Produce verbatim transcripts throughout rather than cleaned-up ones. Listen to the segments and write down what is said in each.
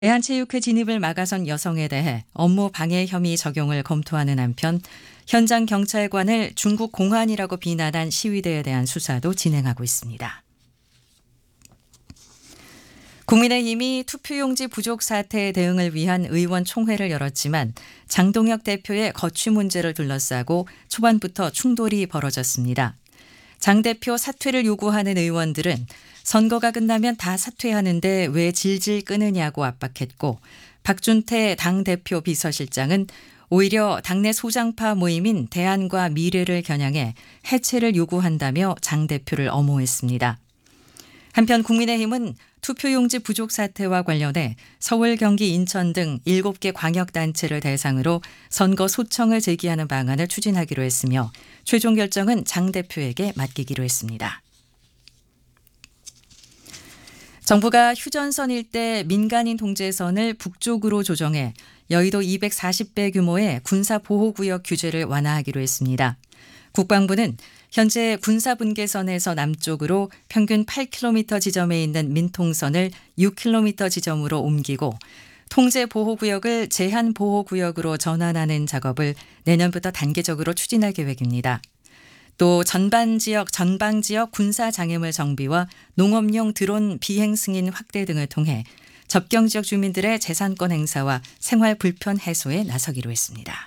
대한체육회 진입을 막아선 여성에 대해 업무 방해 혐의 적용을 검토하는 한편 현장 경찰관을 중국 공안이라고 비난한 시위대에 대한 수사도 진행하고 있습니다. 국민의힘이 투표용지 부족 사태에 대응을 위한 의원총회를 열었지만 장동혁 대표의 거취 문제를 둘러싸고 초반부터 충돌이 벌어졌습니다. 장 대표 사퇴를 요구하는 의원들은 선거가 끝나면 다 사퇴하는데 왜 질질 끄느냐고 압박했고, 박준태 당대표 비서실장은 오히려 당내 소장파 모임인 대안과 미래를 겨냥해 해체를 요구한다며 장 대표를 엄호했습니다. 한편 국민의힘은 투표용지 부족 사태와 관련해 서울, 경기, 인천 등 일곱 개 광역단체를 대상으로 선거 소청을 제기하는 방안을 추진하기로 했으며 최종 결정은 장 대표에게 맡기기로 했습니다. 정부가 휴전선 일대 민간인 통제선을 북쪽으로 조정해 여의도 이백사십 배 규모의 군사보호구역 규제를 완화하기로 했습니다. 국방부는 현재 군사분계선에서 남쪽으로 평균 팔 킬로미터 지점에 있는 민통선을 육 킬로미터 지점으로 옮기고 통제보호구역을 제한보호구역으로 전환하는 작업을 내년부터 단계적으로 추진할 계획입니다. 또 전반 지역, 전방 지역 군사 장애물 정비와 농업용 드론 비행 승인 확대 등을 통해 접경 지역 주민들의 재산권 행사와 생활 불편 해소에 나서기로 했습니다.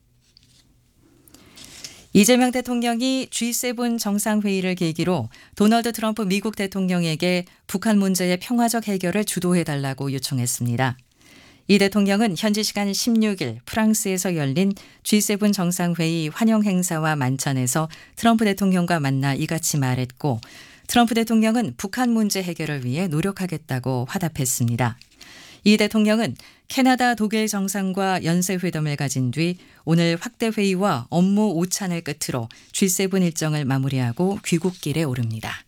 이재명 대통령이 지 세븐 정상회의를 계기로 도널드 트럼프 미국 대통령에게 북한 문제의 평화적 해결을 주도해달라고 요청했습니다. 이 대통령은 현지 시간 십육 일 프랑스에서 열린 지 세븐 정상회의 환영 행사와 만찬에서 트럼프 대통령과 만나 이같이 말했고, 트럼프 대통령은 북한 문제 해결을 위해 노력하겠다고 화답했습니다. 이 대통령은 캐나다, 독일 정상과 연쇄회담을 가진 뒤 오늘 확대 회의와 업무 오찬을 끝으로 지 세븐 일정을 마무리하고 귀국길에 오릅니다.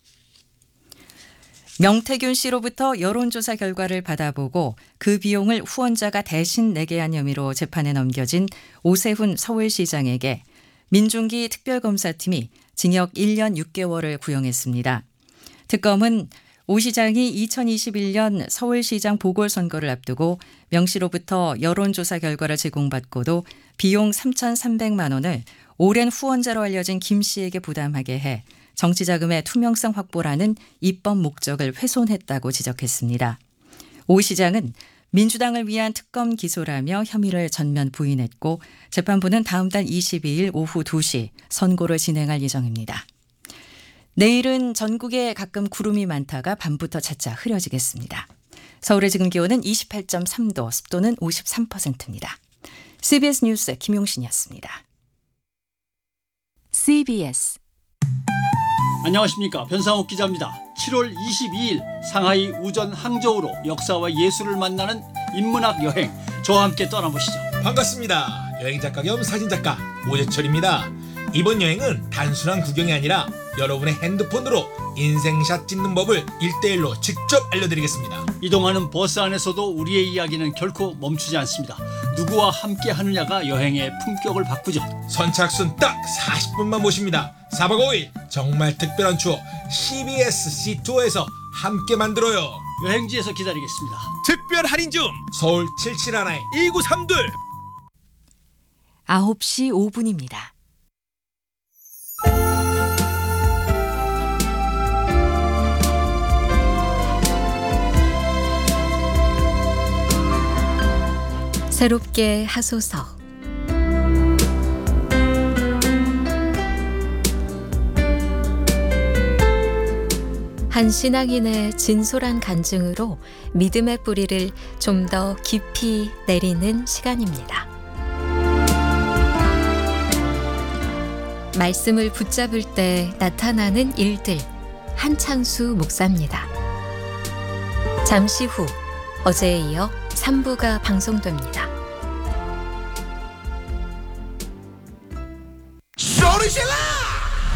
명태균 씨로부터 여론조사 결과를 받아보고 그 비용을 후원자가 대신 내게 한 혐의로 재판에 넘겨진 오세훈 서울시장에게 민중기 특별검사팀이 징역 일 년 육 개월을 구형했습니다. 특검은 오 시장이 이천이십일 년 서울시장 보궐선거를 앞두고 명 씨로부터 여론조사 결과를 제공받고도 비용 삼천삼백만 원을 오랜 후원자로 알려진 김 씨에게 부담하게 해 정치자금의 투명성 확보라는 입법 목적을 훼손했다고 지적했습니다. 오 시장은 민주당을 위한 특검 기소라며 혐의를 전면 부인했고 재판부는 다음 달 이십이 일 오후 두 시 선고를 진행할 예정입니다. 내일은 전국에 가끔 구름이 많다가 밤부터 차차 흐려지겠습니다. 서울의 지금 기온은 이십팔 점 삼 도, 습도는 오십삼 퍼센트입니다. 씨비에스 뉴스 김용신이었습니다. 씨비에스 안녕하십니까, 변상욱 기자입니다. 칠월 이십이일 상하이 우전 항저우로 역사와 예술을 만나는 인문학 여행, 저와 함께 떠나보시죠. 반갑습니다. 여행작가 겸 사진작가 오재철입니다. 이번 여행은 단순한 구경이 아니라 여러분의 핸드폰으로 인생샷 찍는 법을 일대일로 직접 알려드리겠습니다. 이동하는 버스 안에서도 우리의 이야기는 결코 멈추지 않습니다. 누구와 함께 하느냐가 여행의 품격을 바꾸죠. 선착순 딱 사십 분만 모십니다. 사박 오일 정말 특별한 추억 씨비에스 씨투어에서 함께 만들어요. 여행지에서 기다리겠습니다. 특별 할인 중 서울 칠칠일에 일구삼이 아홉 시 오 분입니다. 새롭게 하소서. 한 신앙인의 진솔한 간증으로 믿음의 뿌리를 좀 더 깊이 내리는 시간입니다. 말씀을 붙잡을 때 나타나는 일들, 한창수 목사입니다. 잠시 후 어제에 이어 삼 부가 방송됩니다. 소리 질러!